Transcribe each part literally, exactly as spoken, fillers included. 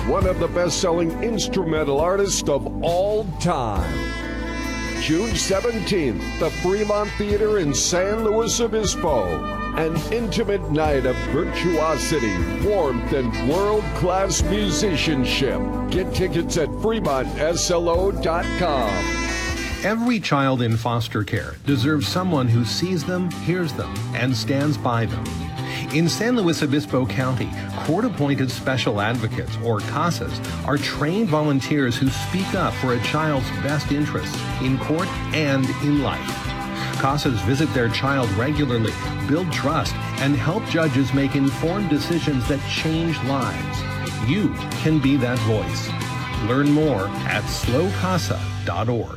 one of the best-selling instrumental artists of all time. June seventeenth, the Fremont Theater in San Luis Obispo. An intimate night of virtuosity, warmth, and world-class musicianship. Get tickets at Fremont S L O dot com. Every child in foster care deserves someone who sees them, hears them, and stands by them. In San Luis Obispo County, court-appointed special advocates, or CASAs, are trained volunteers who speak up for a child's best interests in court and in life. CASAs visit their child regularly, build trust, and help judges make informed decisions that change lives. You can be that voice. Learn more at slow casa dot org.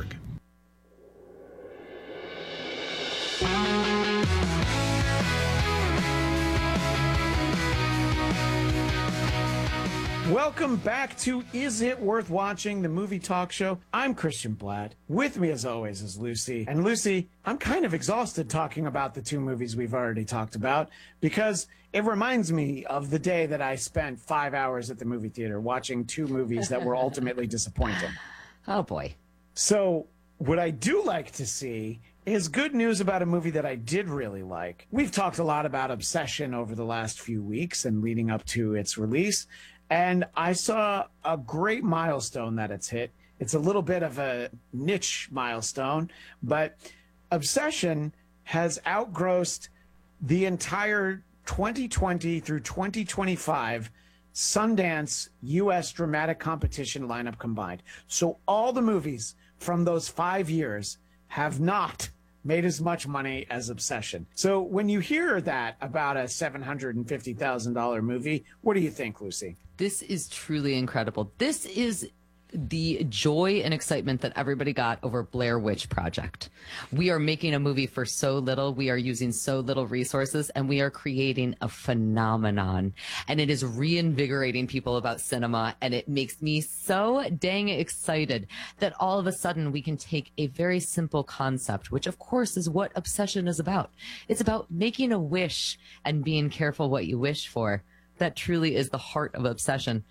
Welcome back to Is It Worth Watching, the movie talk show. I'm Christian Blatt. With me, as always, is Lucy. And Lucy, I'm kind of exhausted talking about the two movies we've already talked about because it reminds me of the day that I spent five hours at the movie theater watching two movies that were ultimately disappointing. Oh, boy. So what I do like to see is good news about a movie that I did really like. We've talked a lot about Obsession over the last few weeks and leading up to its release. And I saw a great milestone that it's hit. It's a little bit of a niche milestone, but Obsession has outgrossed the entire twenty twenty through twenty twenty-five Sundance U S dramatic competition lineup combined. So all the movies from those five years have not made as much money as Obsession. So when you hear that about a seven hundred fifty thousand dollar movie, what do you think, Lucy? This is truly incredible. This is the joy and excitement that everybody got over Blair Witch Project. We are making a movie for so little. We are using so little resources, and we are creating a phenomenon. And it is reinvigorating people about cinema, and it makes me so dang excited that all of a sudden we can take a very simple concept, which of course is what Obsession is about. It's about making a wish and being careful what you wish for. That truly is the heart of Obsession.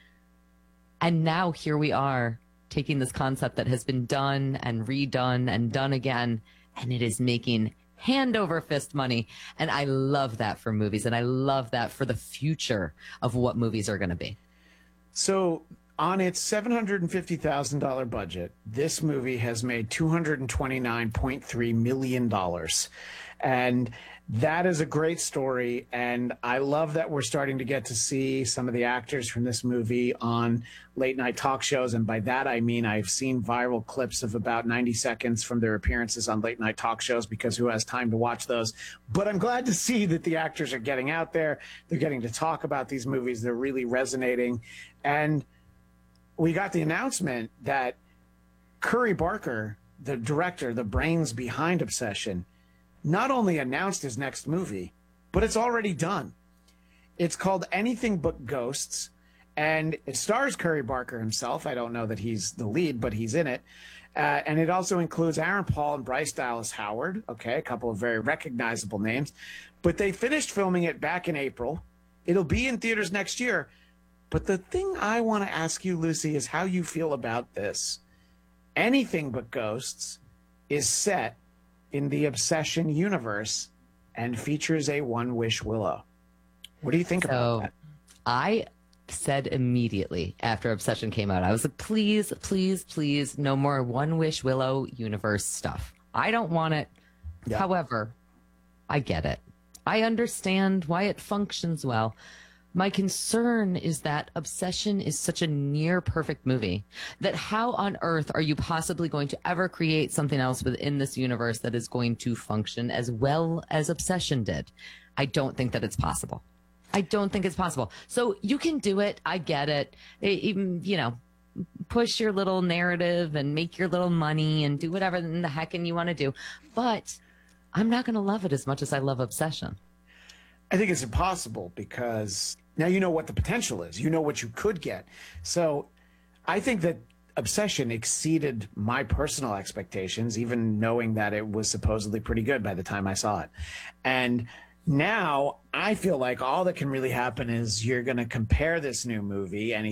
And now here we are taking this concept that has been done and redone and done again, and it is making hand over fist money. And I love that for movies, and I love that for the future of what movies are going to be. So on its seven hundred fifty thousand dollar budget, this movie has made two hundred twenty-nine point three million dollars. And that is a great story, and I love that we're starting to get to see some of the actors from this movie on late night talk shows, and by that I mean I've seen viral clips of about ninety seconds from their appearances on late night talk shows, because who has time to watch those? But I'm glad to see that the actors are getting out there, they're getting to talk about these movies, they're really resonating. And we got the announcement that Curry Barker, the director, the brains behind Obsession, not only announced his next movie, but it's already done. It's called Anything But Ghosts, and it stars Curry Barker himself. I don't know that he's the lead, but he's in it. Uh, and it also includes Aaron Paul and Bryce Dallas Howard. Okay, a couple of very recognizable names. But they finished filming it back in April. It'll be in theaters next year. But the thing I want to ask you, Lucy, is how you feel about this. Anything But Ghosts is set in the Obsession universe and features a one-wish willow. What do you think so, about that? I said immediately after Obsession came out, I was like, please, please, please, no more one-wish willow universe stuff. I don't want it. Yeah. However, I get it. I understand why it functions well. My concern is that Obsession is such a near perfect movie that how on earth are you possibly going to ever create something else within this universe that is going to function as well as Obsession did? I don't think that it's possible. I don't think it's possible. So you can do it. I get it. Even, you know, push your little narrative and make your little money and do whatever in the heck and you want to do. But I'm not going to love it as much as I love Obsession. I think it's impossible because now you know what the potential is. You know what you could get. So I think that Obsession exceeded my personal expectations, even knowing that it was supposedly pretty good by the time I saw it. And now I feel like all that can really happen is you're going to compare this new movie, and